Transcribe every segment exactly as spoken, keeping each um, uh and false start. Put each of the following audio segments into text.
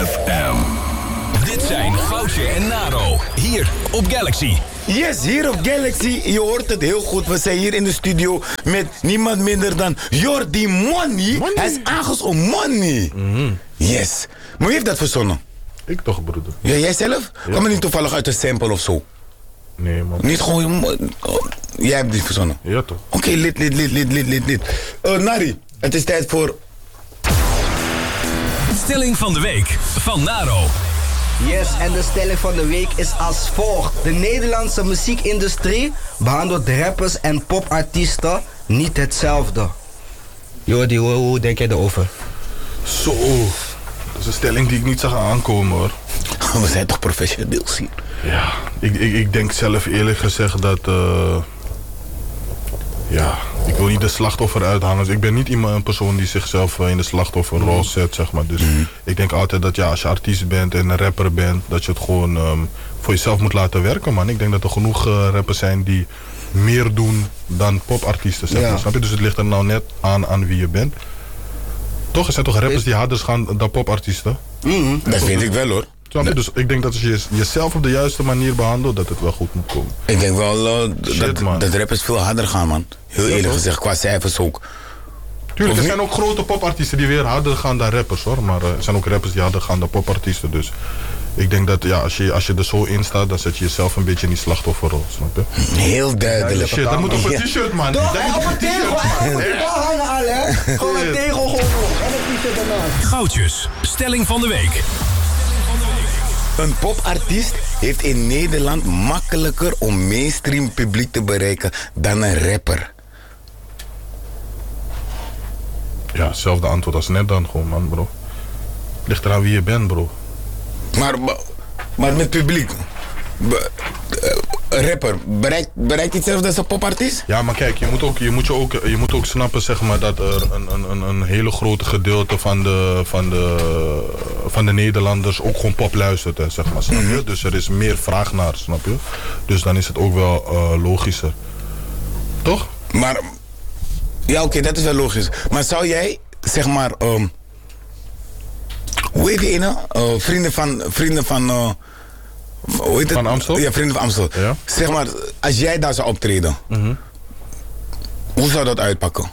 F M. Dit zijn Goudje en Naro, hier op Galaxy. Yes, hier op Galaxy, je hoort het heel goed. We zijn hier in de studio met niemand minder dan Jordi Money. Money. Hij is aangesloten, Money. Mm-hmm. Yes. Maar wie heeft dat verzonnen? Ik toch, broeder. Ja, jij zelf? Ja. Kwam het niet toevallig uit een sample of zo? Nee, man. Niet gewoon... Oh, jij hebt die verzonnen? Ja, toch. Oké, okay, lid, lid, lid, lid, lid, lid, lid. Uh, Nari, het is tijd voor... Stelling van de week van Naro. Yes, en de stelling van de week is als volgt. De Nederlandse muziekindustrie behandelt rappers en popartiesten niet hetzelfde. Jordi, hoe, hoe denk jij erover? Zo, dat is een stelling die ik niet zag aankomen, hoor. We zijn toch professioneels hier? Ja, ik, ik, ik denk zelf eerlijk gezegd dat... Uh, ja, ik wil niet de slachtoffer uithangen. Dus ik ben niet iemand, een persoon die zichzelf in de slachtofferrol zet, zeg maar. Dus mm. ik denk altijd dat ja, als je artiest bent en een rapper bent, dat je het gewoon um, voor jezelf moet laten werken, man. Ik denk dat er genoeg uh, rappers zijn die meer doen dan popartiesten, zeg maar. Ja. Snap je? Dus het ligt er nou net aan aan wie je bent. Toch? Er zijn toch rappers die harder gaan dan popartiesten? Mm, dat vind ik wel, hoor. Nee. Dus ik denk dat als je jezelf op de juiste manier behandelt, dat het wel goed moet komen. Ik denk wel uh, Shit, dat, dat rappers veel harder gaan, man. Heel ja, eerlijk gezegd, qua cijfers ook. Tuurlijk, er zijn ook grote popartiesten die weer harder gaan dan rappers, hoor. Maar uh, er zijn ook rappers die harder gaan dan popartiesten. Dus ik denk dat ja, als, je, als je er zo in staat, dan zet je jezelf een beetje in die slachtofferrol, snap je? Heel duidelijk. Shit, dat moet op een t-shirt, man. Toch, op een tegel. Hangen al, hè. Gewoon een tegel, gewoon op. En een t-shirt daarnaast. Goudjes, stelling van de week. Een popartiest heeft in Nederland makkelijker om mainstream publiek te bereiken dan een rapper. Ja, hetzelfde antwoord als net dan gewoon, man, bro. Ligt eraan wie je bent, bro. Maar, maar met publiek... Be, uh, rapper, bereikt, bereikt hetzelfde als een popartiest? Ja, maar kijk, je moet ook, je moet je ook, je moet ook snappen, zeg maar, dat er een, een, een hele grote gedeelte van de, van de, van de Nederlanders ook gewoon pop luistert, hè, zeg maar, snap je? Mm-hmm. Dus er is meer vraag naar, snap je? Dus dan is het ook wel uh, logischer. Toch? Maar, ja, oké, okay, dat is wel logisch. Maar zou jij, zeg maar, um, hoe heet die ene? Uh, vrienden van, vrienden van... Uh, Hoe heet het? Van Amstel? Ja, Vrienden van Amstel. Ja. Zeg maar, als jij daar zou optreden, mm-hmm. hoe zou dat uitpakken?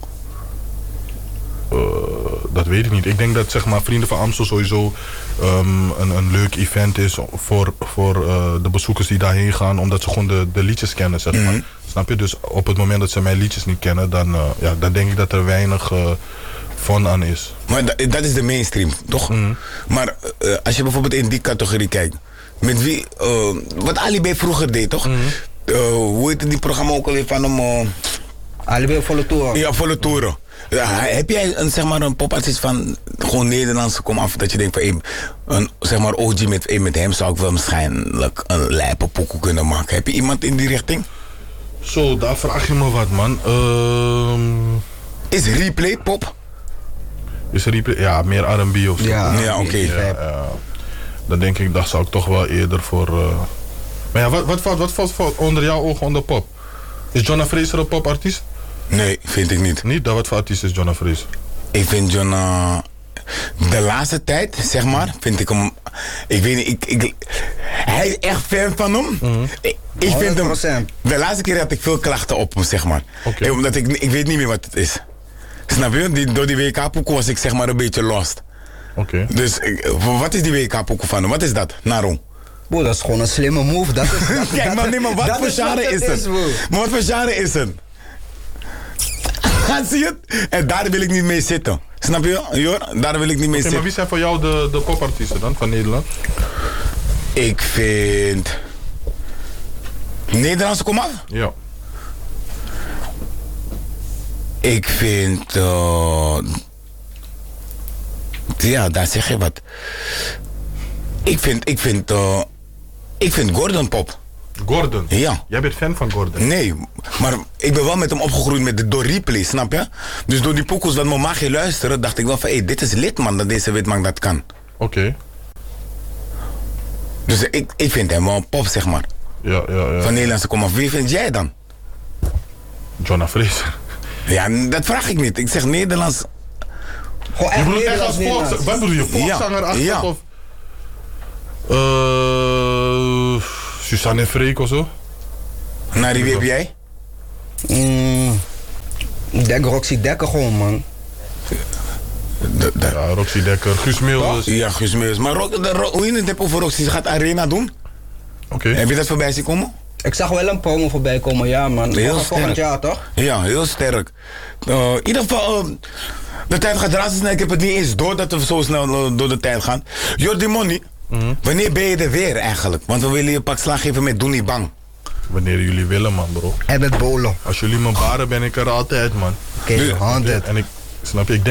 Uh, dat weet ik niet. Ik denk dat, zeg maar, Vrienden van Amstel sowieso um, een, een leuk event is voor, voor uh, de bezoekers die daarheen gaan, omdat ze gewoon de, de liedjes kennen, zeg maar. Mm-hmm. Snap je? Dus op het moment dat ze mijn liedjes niet kennen, dan, uh, ja, dan denk ik dat er weinig uh, fun aan is. Maar da- dat is de mainstream, toch? Mm-hmm. Maar uh, als je bijvoorbeeld in die categorie kijkt, met wie, uh, wat Ali B vroeger deed, toch? Mm-hmm. Uh, hoe heet die programma ook alweer van hem? Uh... Ali B volle toeren. Ja, volle toeren. Ja, heb jij een, zeg maar, een popartiest van gewoon Nederlandse kom af, dat je denkt van een, een zeg maar O G met, met hem zou ik wel waarschijnlijk een lijpe pokoe kunnen maken. Heb je iemand in die richting? Zo, daar vraag je me wat, man. Uh... Is Replay pop? Is Replay? Ja, meer R en B of zo. Ja, ja oké. Okay. Ja, ja. Dan denk ik, dat zou ik toch wel eerder voor... Uh... Maar ja, wat, wat, valt, wat valt, valt onder jouw ogen onder pop? Is Jonna Fraser een popartiest? Nee, vind ik niet. Niet? Dat wat voor artiest is Jonna Fraser? Ik vind Jonna... De laatste tijd, zeg maar, vind ik hem... Ik weet niet, ik, ik, hij is echt fan van hem. Mm-hmm. Ik, ik vind hem... De laatste keer had ik veel klachten op hem, zeg maar. Okay. Omdat ik, ik weet niet meer wat het is. Snap je? Die, door die W K-pokoe was ik, zeg maar, een beetje lost. Okay. Dus wat is die W K-pokoe van hem? Wat is dat? Naro? Boah, dat is gewoon een slimme move. Dat is, dat, Kijk, maar, nee, maar wat voor genre is het? Maar wat voor genre is het? Zie je het? En daar wil ik niet mee zitten. Snap je, Jor? Daar wil ik niet mee okay, zitten. Maar wie zijn voor jou de, de popartiesten dan, van Nederland? Ik vind... Nederlandse komaf? Ja. Ik vind... Uh... Ja, daar zeg je wat. Ik vind... Ik vind... Uh... Ik vind Gordon pop. Gordon? Ja. Jij bent fan van Gordon? Nee, maar ik ben wel met hem opgegroeid met de, door replay, snap je? Dus door die pokoes wat mijn mag luisteren, dacht ik wel van, hé, hey, dit is lid, man, dat deze witman dat kan. Oké. Okay. Dus ik, ik vind hem wel een pop, zeg maar. Ja, ja, ja. Van Nederlandse komaf. Wie vind jij dan? Jonna Fraser. Ja, dat vraag ik niet. Ik zeg Nederlands... Gewoon Je echt bedoelt echt Nederlands, als volks... Nederlands. Wat bedoel je? Volkszanger-achtig Ja. of... Uh, Suzanne en Freek of zo? Nou, die wie heb jij? Mm, ik denk Roxy Dekker gewoon, man. De, de, Ja, Roxy Dekker, Guus Meeuwis. ja, Guus Meeuwis. Maar Ro- de, Ro- hoe je het hebt over Roxy, ze gaat Arena doen. Oké. Heb je dat voorbij zien komen? Ik zag wel een promo voorbij komen, ja, man. Heel Volgend- Volgend sterk. jaar, toch? Ja, heel sterk. Uh, in ieder geval, uh, de tijd gaat razendsnel. Ik heb het niet eens door dat we zo snel uh, door de tijd gaan. Jordi Money, Mhm. wanneer ben je er weer eigenlijk? Want we willen je een pak slag geven met Doe Niet Bang. Wanneer jullie willen, man, bro. En met Bolo. Als jullie me baren, ben ik er altijd, man. Oké, okay, honderd. En ik, snap je, ik denk